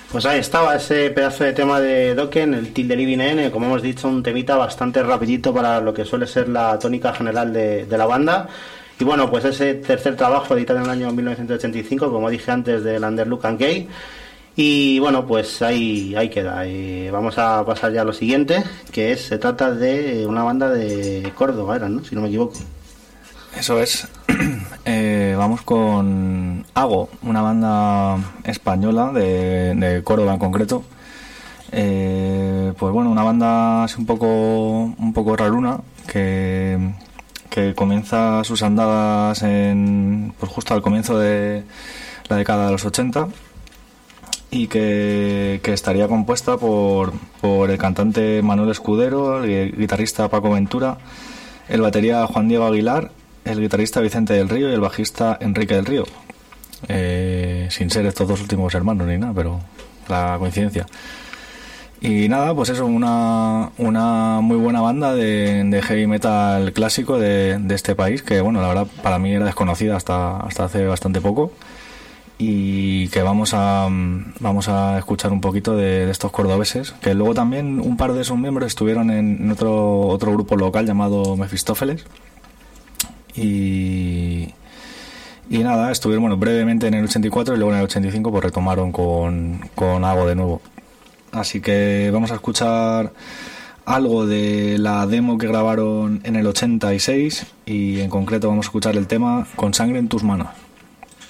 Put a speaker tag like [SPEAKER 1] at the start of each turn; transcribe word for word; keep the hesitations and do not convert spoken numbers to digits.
[SPEAKER 1] Pues ahí estaba ese pedazo de tema de Dokken, el Till the Living End, como hemos dicho, un temita bastante rapidito para lo que suele ser la tónica general de, de la banda. Y bueno, pues ese tercer trabajo editado en el año mil novecientos ochenta y cinco, como dije antes, del Underlook and Gay. Y bueno, pues ahí, ahí queda. Y vamos a pasar ya a lo siguiente, que es, se trata de una banda de Córdoba, era, ¿no? Si no me equivoco.
[SPEAKER 2] Eso es. Eh, vamos con Ago, una banda española de, de Córdoba en concreto. Eh, pues bueno, una banda así un poco un poco raruna que, que comienza sus andadas en, pues justo al comienzo de la década de los ochenta y que, que estaría compuesta por, por el cantante Manuel Escudero, el guitarrista Paco Ventura, el batería Juan Diego Aguilar, el guitarrista Vicente del Río y el bajista Enrique del Río, eh, sin ser estos dos últimos hermanos ni nada, pero la coincidencia. Y nada, pues eso, una, una muy buena banda de, de heavy metal clásico de, de este país, que bueno, la verdad para mí era desconocida hasta, hasta hace bastante poco, y que vamos a vamos a escuchar un poquito de, de estos cordobeses, que luego también un par de sus miembros estuvieron en, en otro, otro grupo local llamado Mefistófeles. Y, y nada, estuvieron bueno, brevemente en el ochenta y cuatro y luego en el ochenta y cinco pues retomaron con, con Ago de nuevo. Así que vamos a escuchar algo de la demo que grabaron en el ochenta y seis y en concreto vamos a escuchar el tema Con sangre en tus manos.